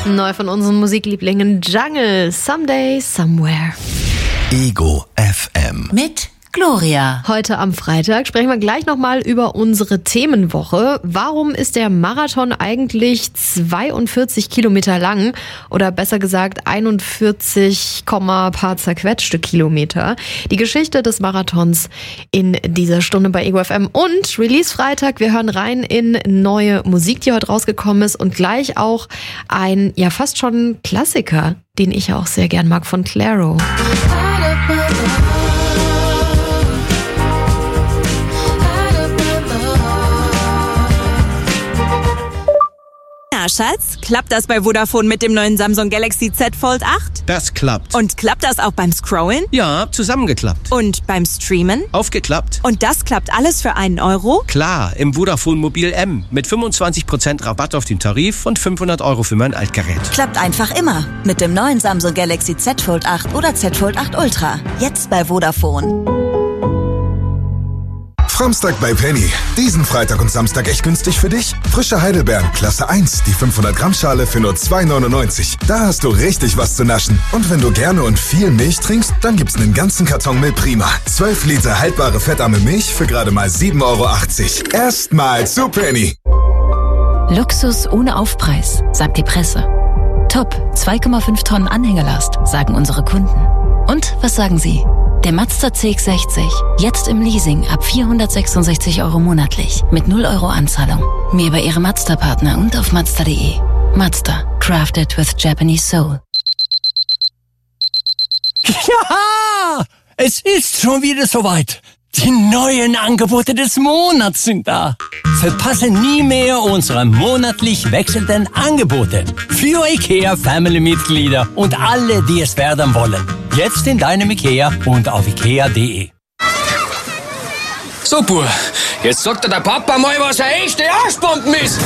Neu von unseren Musiklieblingen Jungle, Someday, Somewhere. Ego FM. Mit Gloria. Heute am Freitag sprechen wir gleich nochmal über unsere Themenwoche. Warum ist der Marathon eigentlich 42 Kilometer lang? Oder besser gesagt 41, paar zerquetschte Kilometer. Die Geschichte des Marathons in dieser Stunde bei Ego FM. Und Release-Freitag, wir hören rein in neue Musik, die heute rausgekommen ist. Und gleich auch ein, ja fast schon Klassiker, den ich auch sehr gern mag, von Clairo. Schatz, klappt das bei Vodafone mit dem neuen Samsung Galaxy Z Fold 8? Das klappt. Und klappt das auch beim Scrollen? Ja, zusammengeklappt. Und beim Streamen? Aufgeklappt. Und das klappt alles für einen Euro? Klar, im Vodafone Mobil M mit 25% Rabatt auf den Tarif und 500 € für mein Altgerät. Klappt einfach immer. Mit dem neuen Samsung Galaxy Z Fold 8 oder Z Fold 8 Ultra. Jetzt bei Vodafone. Samstag bei Penny. Diesen Freitag und Samstag echt günstig für dich? Frische Heidelbeeren, Klasse 1, die 500 Gramm Schale für nur 2,99. Da hast du richtig was zu naschen. Und wenn du gerne und viel Milch trinkst, dann gibt's einen ganzen Karton Milch Prima. 12 Liter haltbare fettarme Milch für gerade mal 7,80 €. Erstmal zu Penny. Luxus ohne Aufpreis, sagt die Presse. Top, 2,5 Tonnen Anhängerlast, sagen unsere Kunden. Und was sagen Sie? Der Mazda CX-60, jetzt im Leasing ab 466 € monatlich, mit 0 € Anzahlung. Mehr bei Ihrem Mazda-Partner und auf Mazda.de. Mazda, crafted with Japanese soul. Ja, es ist schon wieder soweit. Die neuen Angebote des Monats sind da. Verpasse nie mehr unsere monatlich wechselnden Angebote. Für IKEA-Family-Mitglieder und alle, die es werden wollen. Jetzt in deinem IKEA und auf IKEA.de. So, Bub, jetzt sagt dir der Papa mal, was eine echte Arschbomben ist.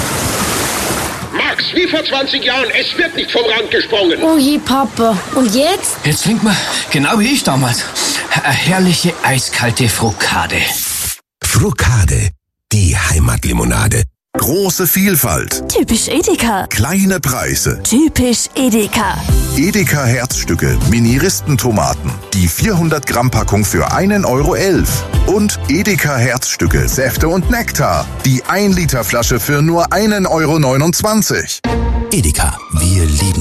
Max, wie vor 20 Jahren, es wird nicht vom Rand gesprungen. Oh je, Papa. Und jetzt? Jetzt trinkt man, genau wie ich damals, eine herrliche eiskalte Frukade. Frukade, die Heimatlimonade. Große Vielfalt. Typisch Edeka. Kleine Preise. Typisch Edeka. Edeka Herzstücke, Mini-Ristentomaten. Die 400 Gramm Packung für 1,11 €. Und Edeka Herzstücke, Säfte und Nektar. Die 1 Liter Flasche für nur 1,29 €. Edeka, wir lieben